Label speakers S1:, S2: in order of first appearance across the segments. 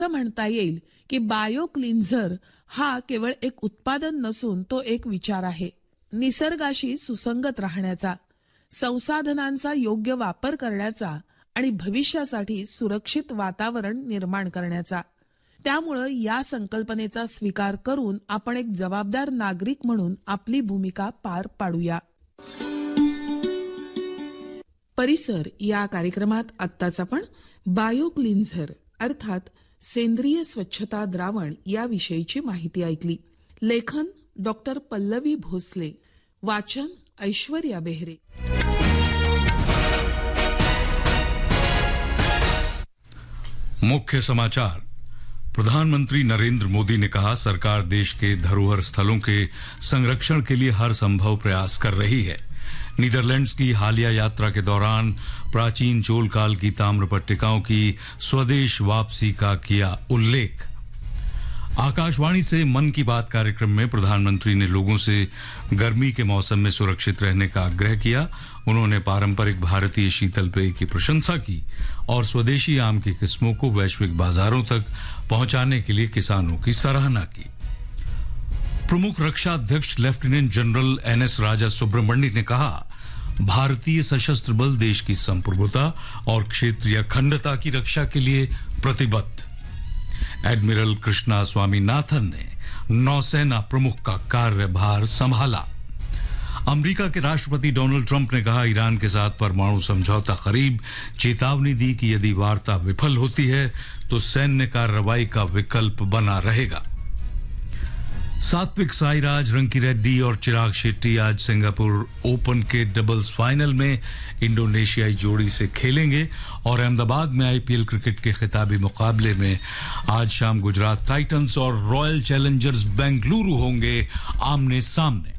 S1: असं म्हणता येईल की बायो क्लिन्झर हा केवळ एक उत्पादन नसून तो एक विचार आहे. निसर्गाशी सुसंगत राहण्याचा, संसाधनांचा योग्य वापर करण्याचा आणि भविष्यासाठी सुरक्षित वातावरण निर्माण करण्याचा. त्यामुळं या संकल्पनेचा स्वीकार करून आपण एक जबाबदार नागरिक म्हणून आपली भूमिका पार पाडूया. परिसर या कार्यक्रमात आत्ताच आपण बायो क्लिन्झर अर्थात सेंद्रिय स्वच्छता द्रावण याविषयीची माहिती ऐकली. लेखन डॉक्टर पल्लवी भोसले, वाचन ऐश्वर्या बेहरे.
S2: मुख्य समाचार. प्रधानमंत्री नरेंद्र मोदी ने कहा, सरकार देश के धरोहर स्थलों के संरक्षण के लिए हर संभव प्रयास कर रही है. नीदरलैंड्स की हालिया यात्रा के दौरान प्राचीन चोल काल की ताम्र पट्टिकाओं की स्वदेश वापसी का किया उल्लेख. आकाशवाणी से मन की बात कार्यक्रम में प्रधानमंत्री ने लोगों से गर्मी के मौसम में सुरक्षित रहने का आग्रह किया. उन्होंने पारंपरिक भारतीय शीतल पेय की प्रशंसा की और स्वदेशी आम की किस्मों को वैश्विक बाजारों तक पहुंचाने के लिए किसानों की सराहना की. प्रमुख रक्षा अध्यक्ष लेफ्टिनेंट जनरल एनएस राजा सुब्रमण्यम ने कहा, भारतीय सशस्त्र बल देश की संप्रभुता और क्षेत्रीय अखंडता की रक्षा के लिए प्रतिबद्ध. एडमिरल कृष्णा स्वामीनाथन ने नौसेना प्रमुख का कार्यभार संभाला. अमेरिका के राष्ट्रपति डोनाल्ड ट्रंप ने कहा, ईरान के साथ परमाणु समझौता करीब, चेतावनी दी कि यदि वार्ता विफल होती है तो सैन्य कार्रवाई का विकल्प बना रहेगा. सात्विक साईराज, रंकी रेड्डी और चिराग शेट्टी आज सिंगापुर ओपन के डबल्स फाइनल में इंडोनेशियाई जोड़ी से खेलेंगे और अहमदाबाद में आईपीएल क्रिकेट के खिताबी मुकाबले में आज शाम गुजरात टाइटंस और रॉयल चैलेंजर्स बेंगलुरु होंगे आमने सामने.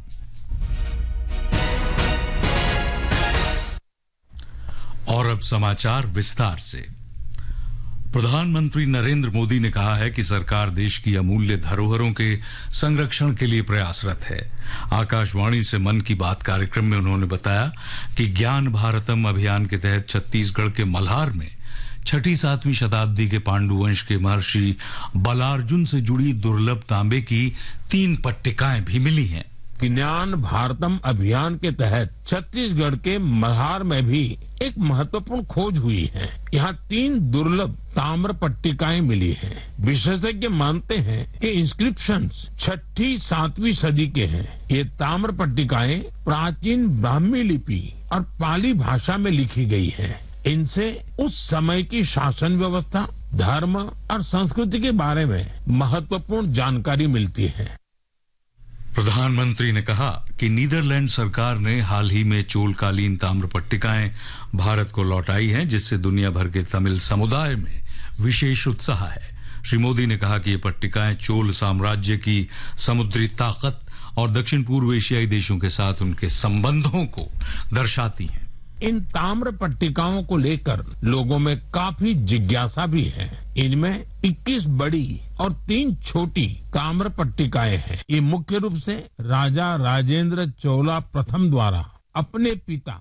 S2: और अब समाचार विस्तार से. प्रधानमंत्री नरेंद्र मोदी ने कहा है कि सरकार देश की अमूल्य धरोहरों के संरक्षण के लिए प्रयासरत है. आकाशवाणी से मन की बात कार्यक्रम में उन्होंने बताया कि ज्ञान भारतम अभियान के तहत छत्तीसगढ़ के मल्हार में 6वीं-7वीं शताब्दी के पांडु वंश के महर्षि बलार्जुन से जुड़ी दुर्लभ तांबे की 3 पट्टिकाएं भी मिली हैं.
S3: ज्ञान भारतम अभियान के तहत छत्तीसगढ़ के मल्हार में भी एक महत्वपूर्ण खोज हुई है. यहाँ 3 दुर्लभ ताम्र पट्टिकाएं मिली हैं. विशेषज्ञ मानते हैं कि इंस्क्रिप्शंस 6वीं-7वीं सदी के हैं. ये ताम्र पट्टिकाएं प्राचीन ब्राह्मी लिपि और पाली भाषा में लिखी गई हैं. इनसे उस समय की शासन व्यवस्था, धर्म और संस्कृति के बारे में महत्वपूर्ण जानकारी मिलती है.
S2: प्रधानमंत्री ने कहा कि नीदरलैंड सरकार ने हाल ही में चोलकालीन ताम्र पट्टिकाएं भारत को लौटाई हैं, जिससे दुनिया भर के तमिल समुदाय में विशेष उत्साह है. श्री मोदी ने कहा कि ये पट्टिकाएं चोल साम्राज्य की समुद्री ताकत और दक्षिण पूर्व एशियाई देशों के साथ उनके संबंधों को दर्शाती हैं.
S3: इन ताम्र पट्टिकाओं को लेकर लोगों में काफी जिज्ञासा भी है. इनमें 21 बड़ी और 3 छोटी ताम्र पट्टिकाएं हैं. ये मुख्य रूप से राजा राजेंद्र चोला प्रथम द्वारा अपने पिता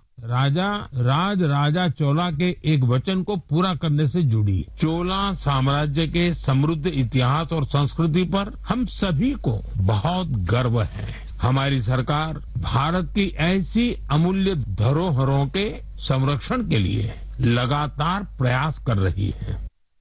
S3: राजा चोला के एक वचन को पूरा करने से जुड़ी. चोला साम्राज्य के समृद्ध इतिहास और संस्कृति पर हम सभी को बहुत गर्व है. हमारी सरकार भारत की ऐसी अमूल्य धरोहरों के संरक्षण के लिए लगातार प्रयास कर रही है.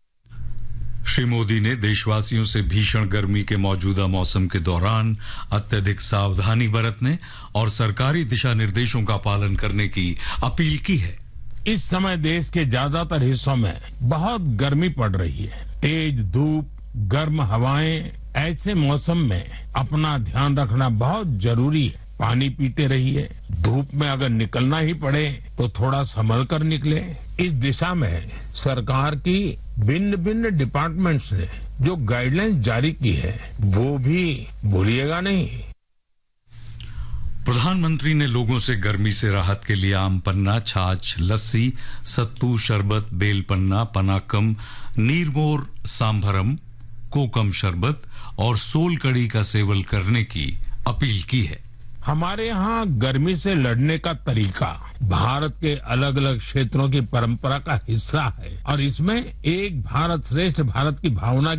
S2: श्री मोदी ने देशवासियों से भीषण गर्मी के मौजूदा मौसम के दौरान अत्यधिक सावधानी बरतने और सरकारी दिशा निर्देशों का पालन करने की अपील की है.
S3: इस समय देश के ज्यादातर हिस्सों में बहुत गर्मी पड़ रही है. तेज धूप, गर्म हवाएं, ऐसे मौसम में अपना ध्यान रखना बहुत जरूरी है. पानी पीते रहिए. धूप में अगर निकलना ही पड़े तो थोड़ा संभल कर निकले. इस दिशा में सरकार की भिन्न डिपार्टमेंट्स ने जो गाइडलाइंस जारी की है वो भी भूलिएगा नहीं.
S2: प्रधानमंत्री ने लोगों से गर्मी से राहत के लिए आम पन्ना, छाछ, लस्सी, सत्तू शरबत, बेल पन्ना, पनाकम, नीरमोर सांभरम, कोकम शरबत और सोल कड़ी का सेवन करने की अपील की है.
S3: हमारे यहाँ गर्मी से लड़ने का तरीका भारत के अलग अलग क्षेत्रों की परंपरा का हिस्सा है और इसमें एक भारत श्रेष्ठ भारत की भावना